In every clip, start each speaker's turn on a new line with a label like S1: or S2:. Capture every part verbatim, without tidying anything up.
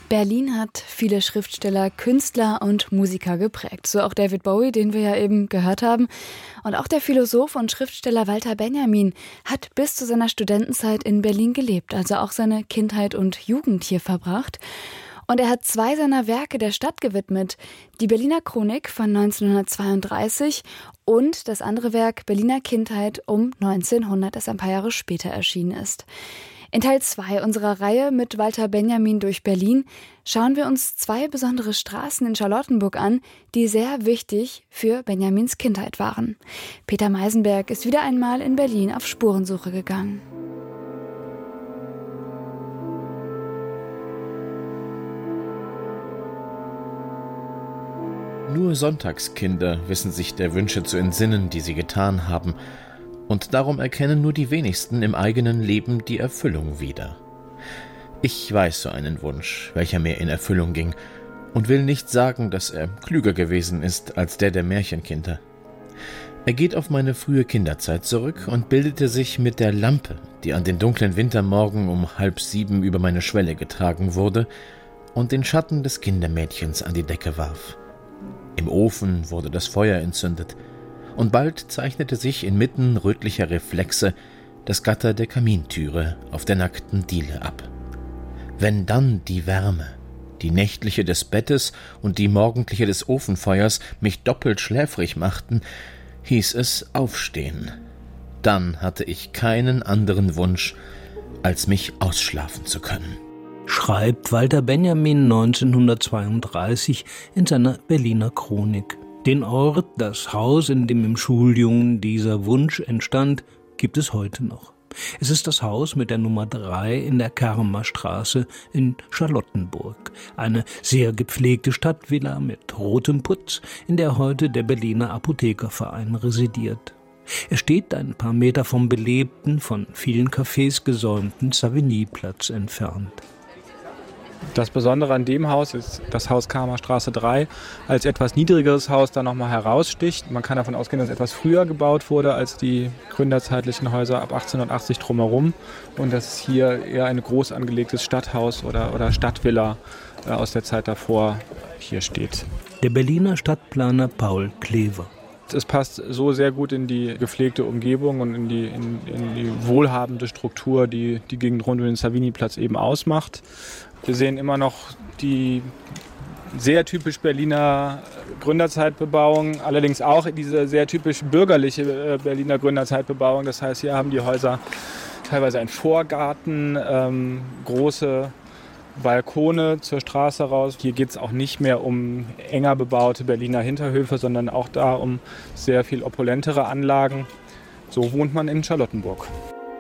S1: Berlin hat viele Schriftsteller, Künstler und Musiker geprägt. So auch David Bowie, den wir ja eben gehört haben. Und auch der Philosoph und Schriftsteller Walter Benjamin hat bis zu seiner Studentenzeit in Berlin gelebt, also auch seine Kindheit und Jugend hier verbracht. Und er hat zwei seiner Werke der Stadt gewidmet. Die Berliner Chronik von neunzehnhundertzweiunddreißig und das andere Werk Berliner Kindheit um neunzehnhundert, das ein paar Jahre später erschienen ist. In Teil zwei unserer Reihe mit Walter Benjamin durch Berlin schauen wir uns zwei besondere Straßen in Charlottenburg an, die sehr wichtig für Benjamins Kindheit waren. Peter Meisenberg ist wieder einmal in Berlin auf Spurensuche gegangen.
S2: Nur Sonntagskinder wissen sich der Wünsche zu entsinnen, die sie getan haben, und darum erkennen nur die wenigsten im eigenen Leben die Erfüllung wieder. Ich weiß so einen Wunsch, welcher mir in Erfüllung ging, und will nicht sagen, dass er klüger gewesen ist als der der Märchenkinder. Er geht auf meine frühe Kinderzeit zurück und bildete sich mit der Lampe, die an den dunklen Wintermorgen um halb sieben über meine Schwelle getragen wurde und den Schatten des Kindermädchens an die Decke warf. Im Ofen wurde das Feuer entzündet, und bald zeichnete sich inmitten rötlicher Reflexe das Gatter der Kamintüre auf der nackten Diele ab. Wenn dann die Wärme, die nächtliche des Bettes und die morgendliche des Ofenfeuers mich doppelt schläfrig machten, hieß es aufstehen. Dann hatte ich keinen anderen Wunsch, als mich ausschlafen zu können.
S3: Schreibt Walter Benjamin neunzehnhundertzweiunddreißig in seiner Berliner Chronik. Den Ort, das Haus, in dem im Schuljungen dieser Wunsch entstand, gibt es heute noch. Es ist das Haus mit der Nummer drei in der Kermerstraße in Charlottenburg. Eine sehr gepflegte Stadtvilla mit rotem Putz, in der heute der Berliner Apothekerverein residiert. Er steht ein paar Meter vom belebten, von vielen Cafés gesäumten Savignyplatz entfernt.
S4: Das Besondere an dem Haus ist, das Haus Kermerstraße drei als etwas niedrigeres Haus da nochmal heraussticht. Man kann davon ausgehen, dass es etwas früher gebaut wurde als die gründerzeitlichen Häuser ab achtzehnhundertachtzig drumherum. Und dass es hier eher ein groß angelegtes Stadthaus oder, oder Stadtvilla äh, aus der Zeit davor hier steht.
S3: Der Berliner Stadtplaner Paul Klever.
S4: Es passt so sehr gut in die gepflegte Umgebung und in die, in, in die wohlhabende Struktur, die die Gegend rund um den Savignyplatz eben ausmacht. Wir sehen immer noch die sehr typisch Berliner Gründerzeitbebauung, allerdings auch diese sehr typisch bürgerliche Berliner Gründerzeitbebauung. Das heißt, hier haben die Häuser teilweise einen Vorgarten, ähm, große Balkone zur Straße raus. Hier geht es auch nicht mehr um enger bebaute Berliner Hinterhöfe, sondern auch da um sehr viel opulentere Anlagen. So wohnt man in Charlottenburg.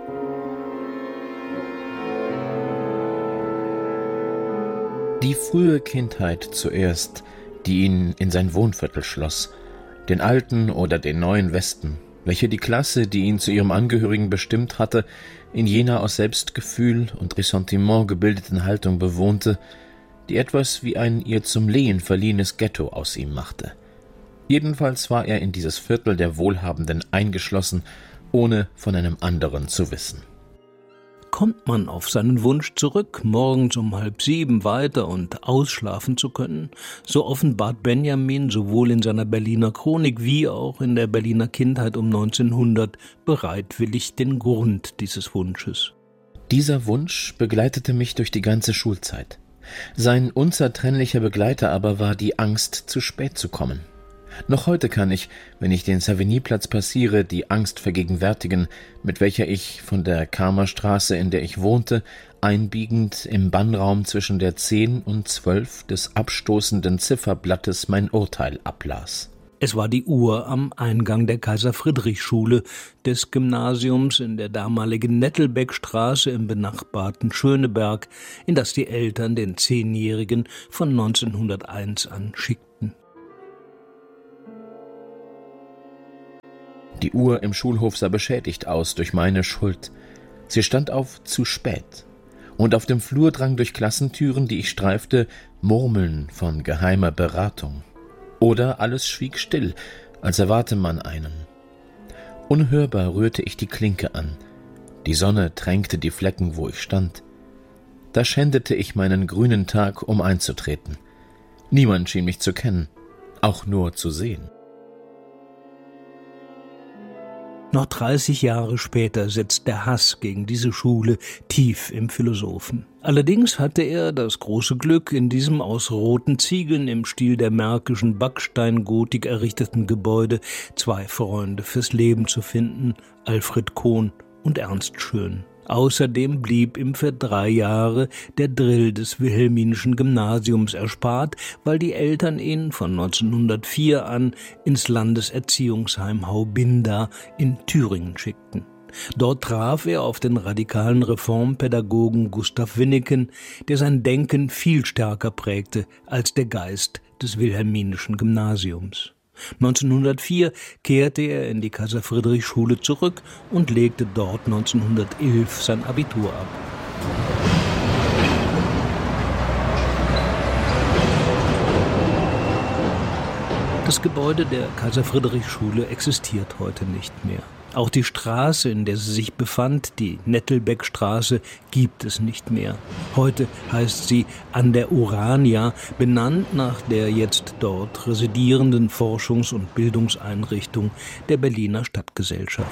S2: Die frühe Kindheit zuerst, die ihn in sein Wohnviertel schloss, den alten oder den neuen Westen, welche die Klasse, die ihn zu ihrem Angehörigen bestimmt hatte, in jener aus Selbstgefühl und Ressentiment gebildeten Haltung bewohnte, die etwas wie ein ihr zum Lehen verliehenes Ghetto aus ihm machte. Jedenfalls war er in dieses Viertel der Wohlhabenden eingeschlossen, ohne von einem anderen zu wissen.
S3: Kommt man auf seinen Wunsch zurück, morgens um halb sieben weiter und ausschlafen zu können, so offenbart Benjamin sowohl in seiner Berliner Chronik wie auch in der Berliner Kindheit um neunzehnhundert bereitwillig den Grund dieses Wunsches.
S2: Dieser Wunsch begleitete mich durch die ganze Schulzeit. Sein unzertrennlicher Begleiter aber war die Angst, zu spät zu kommen. Noch heute kann ich, wenn ich den Savignyplatz passiere, die Angst vergegenwärtigen, mit welcher ich von der Kermerstraße, in der ich wohnte, einbiegend im Bannraum zwischen der zehn und zwölf des abstoßenden Zifferblattes mein Urteil ablas.
S3: Es war die Uhr am Eingang der Kaiser-Friedrich-Schule des Gymnasiums in der damaligen Nettelbeckstraße im benachbarten Schöneberg, in das die Eltern den Zehnjährigen von neunzehnhunderteins an schickten.
S2: Die Uhr im Schulhof sah beschädigt aus durch meine Schuld. Sie stand auf zu spät. Und auf dem Flur drang durch Klassentüren, die ich streifte, Murmeln von geheimer Beratung. Oder alles schwieg still, als erwarte man einen. Unhörbar rührte ich die Klinke an. Die Sonne tränkte die Flecken, wo ich stand. Da schändete ich meinen grünen Tag, um einzutreten. Niemand schien mich zu kennen, auch nur zu sehen.
S3: Noch dreißig Jahre später setzt der Hass gegen diese Schule tief im Philosophen. Allerdings hatte er das große Glück, in diesem aus roten Ziegeln im Stil der märkischen Backsteingotik errichteten Gebäude zwei Freunde fürs Leben zu finden, Alfred Kohn und Ernst Schön. Außerdem blieb ihm für drei Jahre der Drill des Wilhelminischen Gymnasiums erspart, weil die Eltern ihn von neunzehnhundertvier an ins Landeserziehungsheim Haubinda in Thüringen schickten. Dort traf er auf den radikalen Reformpädagogen Gustav Winneken, der sein Denken viel stärker prägte als der Geist des Wilhelminischen Gymnasiums. neunzehnhundertvier kehrte er in die Kaiser-Friedrich-Schule zurück und legte dort neunzehnhundertelf sein Abitur ab. Das Gebäude der Kaiser-Friedrich-Schule existiert heute nicht mehr. Auch die Straße, in der sie sich befand, die Nettelbeckstraße, gibt es nicht mehr. Heute heißt sie An der Urania, benannt nach der jetzt dort residierenden Forschungs- und Bildungseinrichtung der Berliner Stadtgesellschaft.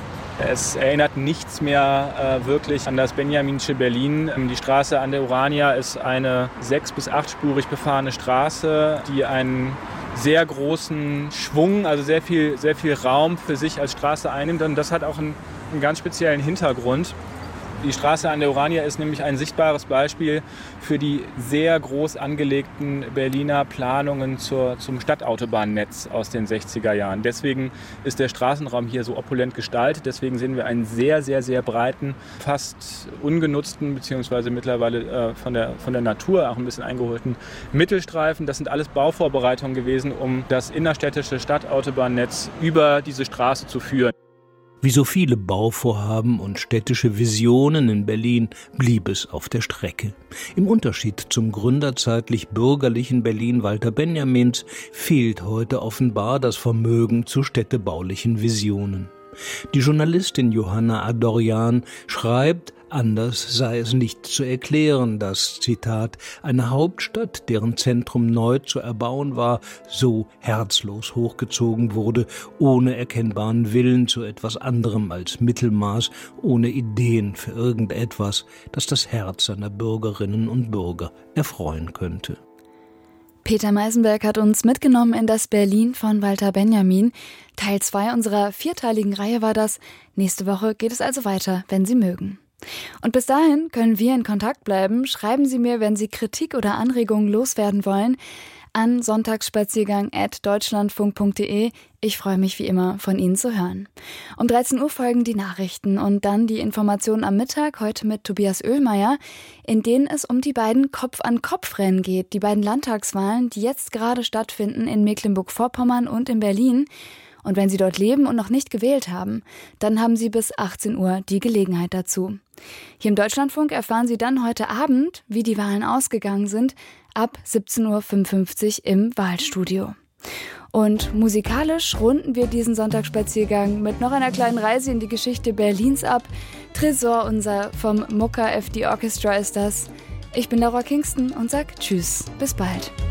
S4: Es erinnert nichts mehr äh, wirklich an das benjaminsche Berlin. Die Straße An der Urania ist eine sechs- bis achtspurig befahrene Straße, die einen sehr großen Schwung, also sehr viel, sehr viel Raum für sich als Straße einnimmt. Und das hat auch einen, einen ganz speziellen Hintergrund. Die Straße An der Urania ist nämlich ein sichtbares Beispiel für die sehr groß angelegten Berliner Planungen zur, zum Stadtautobahnnetz aus den sechziger Jahren. Deswegen ist der Straßenraum hier so opulent gestaltet. Deswegen sehen wir einen sehr, sehr, sehr breiten, fast ungenutzten, beziehungsweise mittlerweile äh, von der, von der Natur auch ein bisschen eingeholten Mittelstreifen. Das sind alles Bauvorbereitungen gewesen, um das innerstädtische Stadtautobahnnetz über diese Straße zu führen.
S3: Wie so viele Bauvorhaben und städtische Visionen in Berlin blieb es auf der Strecke. Im Unterschied zum gründerzeitlich bürgerlichen Berlin Walter Benjamins fehlt heute offenbar das Vermögen zu städtebaulichen Visionen. Die Journalistin Johanna Adorjan schreibt, anders sei es nicht zu erklären, dass, Zitat, eine Hauptstadt, deren Zentrum neu zu erbauen war, so herzlos hochgezogen wurde, ohne erkennbaren Willen zu etwas anderem als Mittelmaß, ohne Ideen für irgendetwas, das das Herz seiner Bürgerinnen und Bürger erfreuen könnte.
S1: Peter Meisenberg hat uns mitgenommen in das Berlin von Walter Benjamin. Teil zwei unserer vierteiligen Reihe war das. Nächste Woche geht es also weiter, wenn Sie mögen. Und bis dahin können wir in Kontakt bleiben. Schreiben Sie mir, wenn Sie Kritik oder Anregungen loswerden wollen, an sonntagsspaziergang at deutschlandfunk punkt de. Ich freue mich wie immer, von Ihnen zu hören. Um dreizehn Uhr folgen die Nachrichten und dann die Informationen am Mittag, heute mit Tobias Oehlmeier, in denen es um die beiden Kopf-an-Kopf-Rennen geht, die beiden Landtagswahlen, die jetzt gerade stattfinden in Mecklenburg-Vorpommern und in Berlin. Und wenn Sie dort leben und noch nicht gewählt haben, dann haben Sie bis achtzehn Uhr die Gelegenheit dazu. Hier im Deutschlandfunk erfahren Sie dann heute Abend, wie die Wahlen ausgegangen sind, ab siebzehn Uhr fünfundfünfzig im Wahlstudio. Und musikalisch runden wir diesen Sonntagsspaziergang mit noch einer kleinen Reise in die Geschichte Berlins ab. Tresor unser vom Mucka F D Orchestra ist das. Ich bin Laura Kingston und sag Tschüss, bis bald.